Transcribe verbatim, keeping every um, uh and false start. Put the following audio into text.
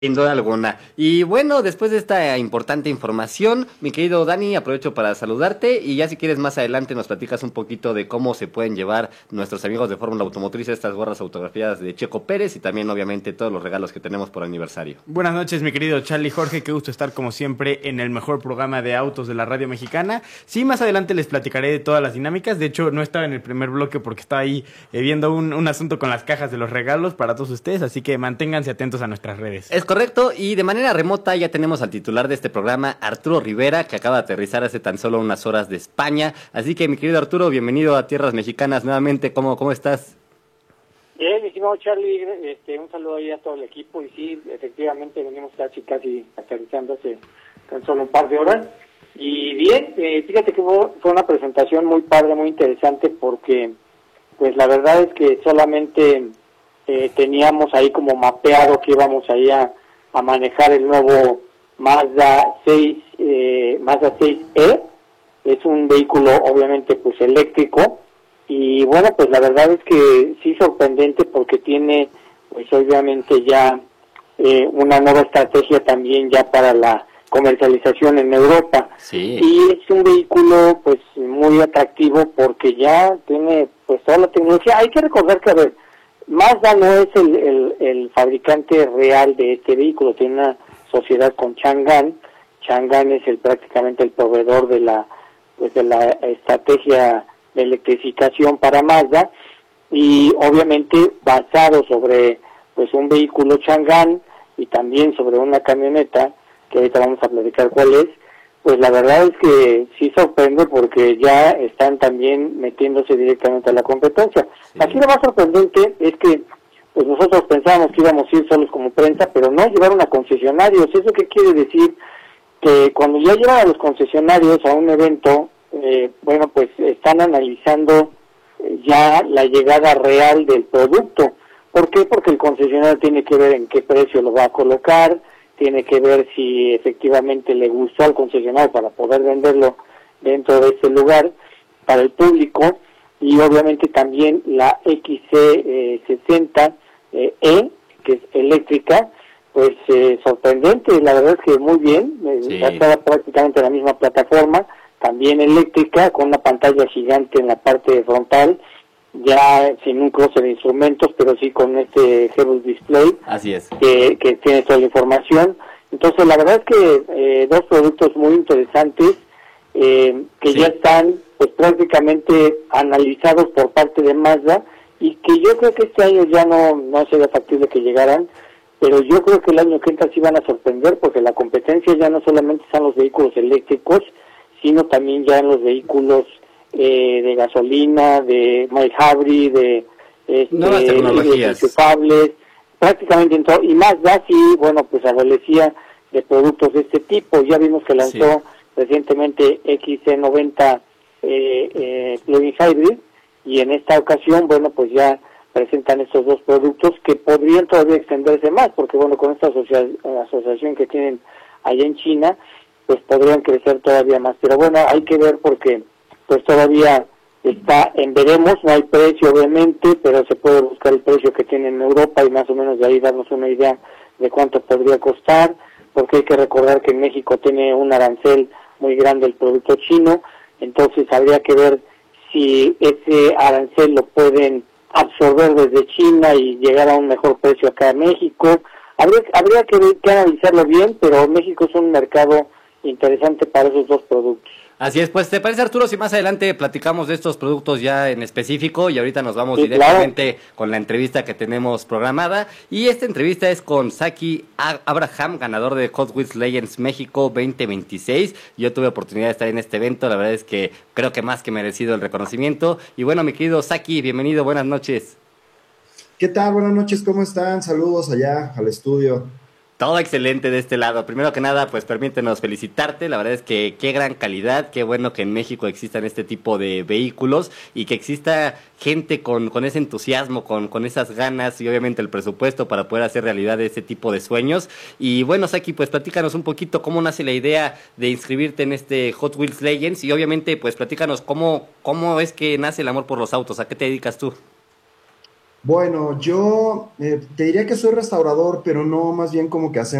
Sin duda alguna. Y bueno, después de esta importante información, mi querido Dani, aprovecho para saludarte y ya si quieres más adelante nos platicas un poquito de cómo se pueden llevar nuestros amigos de Fórmula Automotriz estas gorras autografiadas de Checo Pérez y también obviamente todos los regalos que tenemos por aniversario. Buenas noches, mi querido Charlie Jorge, qué gusto estar como siempre en el mejor programa de autos de la radio mexicana. Sí, más adelante les platicaré de todas las dinámicas, de hecho no estaba en el primer bloque porque estaba ahí eh, viendo un, un asunto con las cajas de los regalos para todos ustedes, así que manténganse atentos a nuestras redes. Es correcto, y de manera remota ya tenemos al titular de este programa, Arturo Rivera, que acaba de aterrizar hace tan solo unas horas de España. Así que, mi querido Arturo, bienvenido a Tierras Mexicanas nuevamente. ¿Cómo, cómo estás? Bien, mi estimado Charlie, este, un saludo ahí a todo el equipo. Y sí, efectivamente venimos casi, casi aterrizando hace tan solo un par de horas. Y bien, eh, fíjate que fue, fue una presentación muy padre, muy interesante, porque pues la verdad es que solamente eh, teníamos ahí como mapeado que íbamos ahí a a manejar el nuevo Mazda seis, eh, Mazda seis E. Es un vehículo obviamente pues eléctrico y bueno, pues la verdad es que sí sorprendente porque tiene pues obviamente ya eh, una nueva estrategia también ya para la comercialización en Europa. Sí. Y es un vehículo pues muy atractivo porque ya tiene pues toda la tecnología. Hay que recordar que a ver, Mazda no es el, el, el fabricante real de este vehículo, tiene una sociedad con Changan. Changan es el prácticamente el proveedor de la pues de la estrategia de electrificación para Mazda y obviamente basado sobre pues un vehículo Changan y también sobre una camioneta que ahorita vamos a platicar cuál es. Pues la verdad es que sí sorprende porque ya están también metiéndose directamente a la competencia. Sí. Aquí lo más sorprendente es que pues nosotros pensábamos que íbamos a ir solos como prensa, pero no llevaron a concesionarios. ¿Eso qué quiere decir? Que cuando ya llevan a los concesionarios a un evento, eh, bueno, pues están analizando ya la llegada real del producto. ¿Por qué? Porque el concesionario tiene que ver en qué precio lo va a colocar, tiene que ver si efectivamente le gustó al concesionario para poder venderlo dentro de ese lugar para el público y obviamente también la X C sesenta E, que es eléctrica, pues eh, sorprendente, la verdad es que muy bien, sí. Está prácticamente en la misma plataforma, también eléctrica, con una pantalla gigante en la parte frontal, ya sin un cruce de instrumentos, pero sí con este head-up display. Así es. Que, que tiene toda la información. Entonces, la verdad es que eh, dos productos muy interesantes eh, que sí. ya están pues prácticamente analizados por parte de Mazda y que yo creo que este año ya no, no sería factible que llegaran, pero yo creo que el año que entra sí van a sorprender porque la competencia ya no solamente están los vehículos eléctricos, sino también ya en los vehículos Eh, de gasolina, de mild hybrid, de este, nuevas tecnologías, enchufables, prácticamente en todo, y Mazda sí, bueno, pues adolecía de productos de este tipo. Ya vimos que lanzó sí. recientemente X C noventa eh, eh, plug-in hybrid, y en esta ocasión, bueno, pues ya presentan estos dos productos que podrían todavía extenderse más, porque bueno, con esta asocia asociación que tienen allá en China, pues podrían crecer todavía más. Pero bueno, hay que ver porque pues todavía está en veremos, no hay precio obviamente, pero se puede buscar el precio que tiene en Europa y más o menos de ahí darnos una idea de cuánto podría costar, porque hay que recordar que en México tiene un arancel muy grande el producto chino, entonces habría que ver si ese arancel lo pueden absorber desde China y llegar a un mejor precio acá en México. Habría, habría que, que analizarlo bien, pero México es un mercado interesante para esos dos productos. Así es, pues, ¿te parece, Arturo, si más adelante platicamos de estos productos ya en específico? Y ahorita nos vamos sí, directamente claro. con la entrevista que tenemos programada. Y esta entrevista es con Zaki Abraham, ganador de Hot Wheels Legends México veinte veintiséis. Yo tuve oportunidad de estar en este evento, la verdad es que creo que más que merecido el reconocimiento. Y bueno, mi querido Zaki, bienvenido, buenas noches. ¿Qué tal? Buenas noches, ¿cómo están? Saludos allá al estudio. Todo excelente de este lado. Primero que nada, pues permítenos felicitarte. La verdad es que qué gran calidad, qué bueno que en México existan este tipo de vehículos y que exista gente con, con ese entusiasmo, con, con esas ganas y obviamente el presupuesto para poder hacer realidad ese tipo de sueños. Y bueno, Zaki, pues platícanos un poquito cómo nace la idea de inscribirte en este Hot Wheels Legends y obviamente pues platícanos cómo, cómo es que nace el amor por los autos. ¿A qué te dedicas tú? Bueno, yo eh, te diría que soy restaurador, pero no, más bien como que hacemos